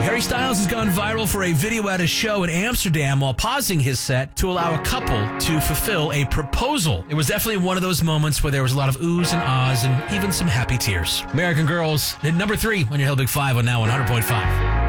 Harry Styles has gone viral for a video at a show in Amsterdam while pausing his set to allow a couple to fulfill a proposal. It was definitely one of those moments where there was a lot of oohs and ahs and even some happy tears. American Girls, at number 3 on your Hill Big 5 on Now 100.5.